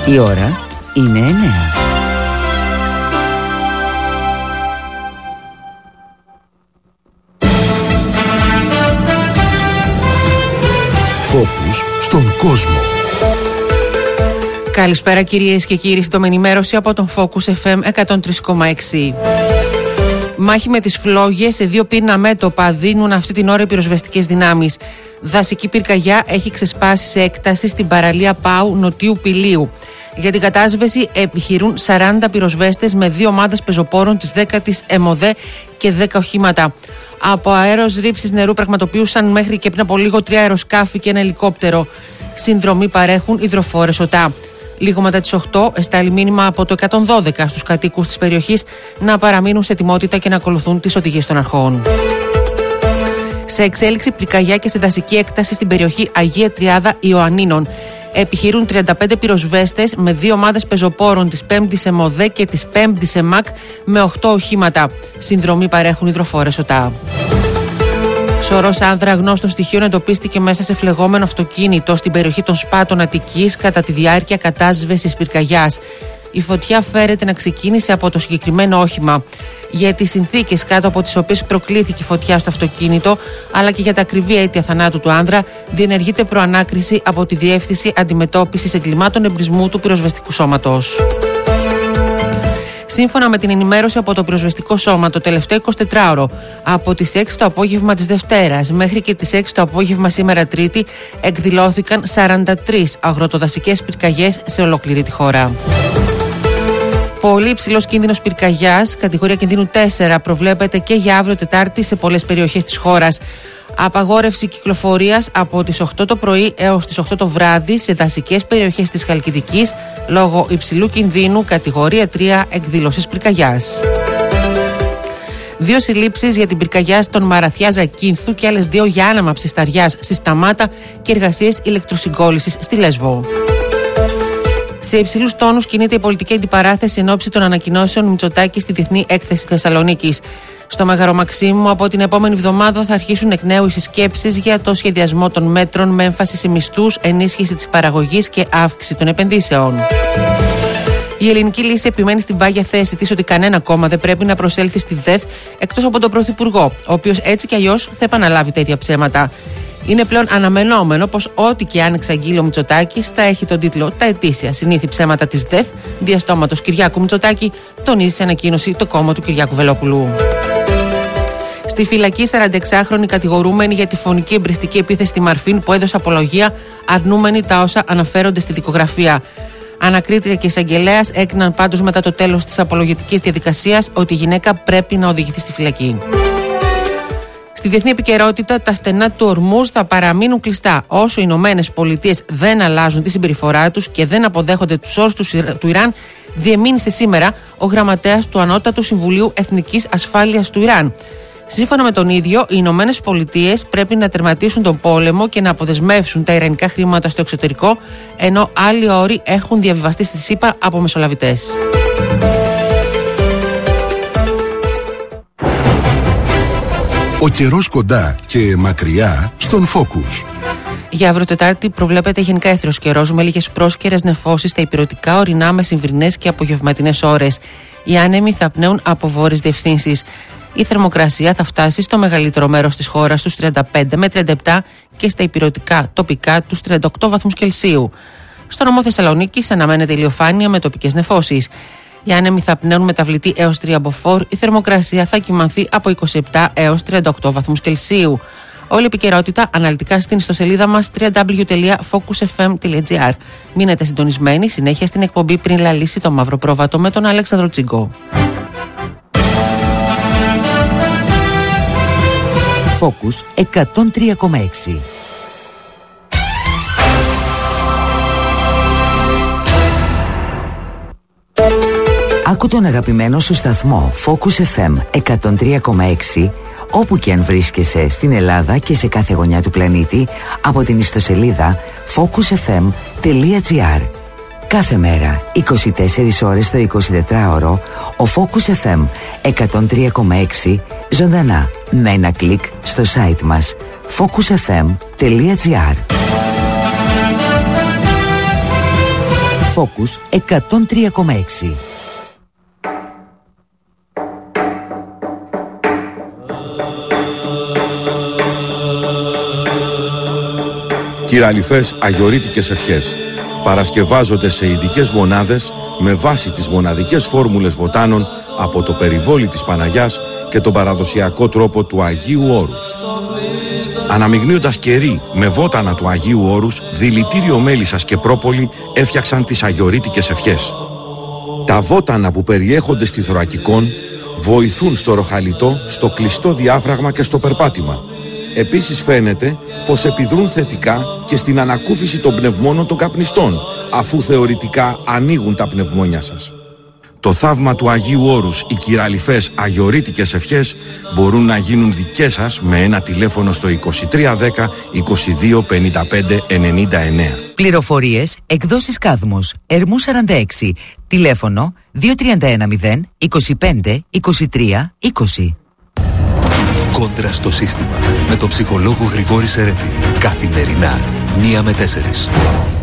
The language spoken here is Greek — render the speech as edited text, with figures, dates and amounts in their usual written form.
Η ώρα είναι 9. Φόκους στον κόσμο. Καλησπέρα κυρίες και κύριοι, στην ενημέρωση από τον Focus FM 103,6. Μάχη με τις φλόγες σε δύο πύρνα μέτωπα δίνουν αυτή την ώρα οι πυροσβεστικές δυνάμεις. Δασική πυρκαγιά έχει ξεσπάσει σε έκταση στην παραλία Πάου Νοτιού Πηλίου. Για την κατάσβεση επιχειρούν 40 πυροσβέστες με δύο ομάδες πεζοπόρων της 10ης ΕΜΟΔΕ και 10 οχήματα. Από αέρος ρήψης νερού πραγματοποιούσαν μέχρι και πριν από λίγο 3 αεροσκάφη και ένα ελικόπτερο. Συνδρομή παρέχουν υδροφόρες ΟΤΑ. Λίγο μετά τις 8 εστάλει μήνυμα από το 112 στους κατοίκους της περιοχής να παραμείνουν σε ετοιμότητα και να ακολουθούν τις οδηγίες των αρχών. Σε εξέλιξη πυρκαγιά και σε δασική έκταση στην περιοχή Αγία Τριάδα Ιωαννίνων. Επιχειρούν 35 πυροσβέστες με δύο ομάδες πεζοπόρων της 5ης ΕΜΟΔΕ και της 5ης ΕΜΑΚ με 8 οχήματα. Συνδρομή παρέχουν υδροφόρες ΟΤΑ. Σωρός άνδρα γνώστων στοιχείων εντοπίστηκε μέσα σε φλεγόμενο αυτοκίνητο στην περιοχή των Σπάτων Αττικής κατά τη διάρκεια κατάσβεσης πυρκαγιάς. Η φωτιά φέρεται να ξεκίνησε από το συγκεκριμένο όχημα. Για τις συνθήκες κάτω από τις οποίες προκλήθηκε η φωτιά στο αυτοκίνητο, αλλά και για τα ακριβή αίτια θανάτου του άνδρα, διενεργείται προανάκριση από τη Διεύθυνση Αντιμετώπισης Εγκλημάτων Εμπρισμού του Πυροσβεστικού Σώματος. Σύμφωνα με την ενημέρωση από το Πυροσβεστικό Σώμα, το τελευταίο 24ωρο, από τις 6 το απόγευμα της Δευτέρας μέχρι και τις 6 το απόγευμα σήμερα Τρίτη, εκδηλώθηκαν 43 αγροτοδασικές πυρκαγιές σε ολόκληρη τη χώρα. Πολύ υψηλός κίνδυνος πυρκαγιάς, κατηγορία κινδύνου 4, προβλέπεται και για αύριο Τετάρτη σε πολλές περιοχές της χώρας. Απαγόρευση κυκλοφορίας από τις 8 το πρωί έως τις 8 το βράδυ σε δασικές περιοχές της Χαλκιδικής λόγω υψηλού κινδύνου, κατηγορία 3, εκδήλωσης πυρκαγιάς. 2 συλλήψεις για την πυρκαγιά στον Μαραθιά Ζακίνθου και άλλες 2 για άναμαψη σταριάς στη Σταμάτα και εργασίες ηλεκτροσυγκόλλησης στη Λέσβο. Σε υψηλούς τόνους κινείται η πολιτική αντιπαράθεση εν ώψη των ανακοινώσεων Μητσοτάκη στη Διεθνή Έκθεση Θεσσαλονίκης. Στο Μέγαρο Μαξίμου, από την επόμενη εβδομάδα θα αρχίσουν εκ νέου οι συσκέψεις για το σχεδιασμό των μέτρων με έμφαση σε μισθούς, ενίσχυση της παραγωγής και αύξηση των επενδύσεων. Η Ελληνική Λύση επιμένει στην πάγια θέση της ότι κανένα κόμμα δεν πρέπει να προσέλθει στη ΔΕΘ εκτός από τον Πρωθυπουργό, ο οποίος έτσι κι αλλιώς θα επαναλάβει τα ίδια ψέματα. Είναι πλέον αναμενόμενο πως ό,τι και αν εξαγγείλει ο Μητσοτάκης θα έχει τον τίτλο «Τα ετήσια συνήθη ψέματα της ΔΕΘ», διαστόματος Κυριάκου Μητσοτάκη, τονίζει σε ανακοίνωση το κόμμα του Κυριάκου Βελόπουλου. Στη φυλακή 46χρονη κατηγορούμενη για τη φωνική εμπριστική επίθεση στη Μαρφίν που έδωσε απολογία, αρνούμενη τα όσα αναφέρονται στη δικογραφία. Ανακρίτρια και εισαγγελέας έκριναν πάντως μετά το τέλος της απολογητικής διαδικασίας ότι η γυναίκα πρέπει να οδηγηθεί στη φυλακή. Στη διεθνή επικαιρότητα, τα στενά του Ορμούζ θα παραμείνουν κλειστά όσο οι Ηνωμένες Πολιτείες δεν αλλάζουν τη συμπεριφορά τους και δεν αποδέχονται τους όρους του Ιράν, διεμήνυσε σήμερα ο γραμματέας του Ανώτατου Συμβουλίου Εθνικής Ασφάλειας του Ιράν. Σύμφωνα με τον ίδιο, οι Ηνωμένες Πολιτείες πρέπει να τερματίσουν τον πόλεμο και να αποδεσμεύσουν τα ιρανικά χρήματα στο εξωτερικό, ενώ άλλοι όροι έχουν διαβιβαστεί στη ΣΥΠΑ από μεσολαβητές. Ο καιρός κοντά και μακριά στον Focus. Για αύριο Τετάρτη προβλέπεται γενικά έθριος καιρός με λίγες πρόσκαιρες νεφώσεις στα υπηρετικά, ορεινά, μεσημβρινές και απογευματινές ώρες. Οι άνεμοι θα πνέουν από βόρειες διευθύνσεις. Η θερμοκρασία θα φτάσει στο μεγαλύτερο μέρος της χώρας στους 35 με 37 και στα υπηρετικά τοπικά τους 38 βαθμούς Κελσίου. Στο νομό Θεσσαλονίκης αναμένεται ηλιοφάνεια με τοπικές νεφώσεις. Οι άνεμοι θα πνέουν μεταβλητή έως 3 μποφόρ, η θερμοκρασία θα κυμανθεί από 27 έως 38 βαθμούς Κελσίου. Όλη η επικαιρότητα αναλυτικά στην ιστοσελίδα μας www.focusfm.gr. Μείνετε συντονισμένοι, συνέχεια στην εκπομπή Πριν Λαλήσει το Μαύρο Πρόβατο με τον Αλέξανδρο Τσίγκο. Focus 103,6. Άκου τον αγαπημένο σου σταθμό Focus FM 103,6 όπου και αν βρίσκεσαι στην Ελλάδα και σε κάθε γωνιά του πλανήτη από την ιστοσελίδα focusfm.gr. Κάθε μέρα, 24 ώρες το 24ωρο, ο Focus FM 103,6 ζωντανά με ένα κλικ στο site μας focusfm.gr. Focus 103,6. Κυραλιφές αγιορείτικες ευχές παρασκευάζονται σε ειδικές μονάδες με βάση τις μοναδικές φόρμουλες βοτάνων από το περιβόλι της Παναγιάς και τον παραδοσιακό τρόπο του Αγίου Όρους. Αναμειγνύοντας κερί με βότανα του Αγίου Όρους, δηλητήριο μέλισσας και πρόπολη έφτιαξαν τις αγιορείτικες ευχές. Τα βότανα που περιέχονται στη θωρακικόν βοηθούν στο ροχαλιτό, στο κλειστό διάφραγμα και στο περπάτημα. Επίσης φαίνεται πως επιδρούν θετικά και στην ανακούφιση των πνευμόνων των καπνιστών, αφού θεωρητικά ανοίγουν τα πνευμόνια σας. Το θαύμα του Αγίου Όρους, οι κυραλιφές αγιορείτικες ευχές μπορούν να γίνουν δικές σας με ένα τηλέφωνο στο 2310 22 55 99. Πληροφορίες, εκδόσεις Κάδμος, Ερμού 46, τηλέφωνο 2310 25 23 20. Κόντρα στο σύστημα με τον ψυχολόγο Γρηγόρη Σερέτη. Καθημερινά 1 με 4.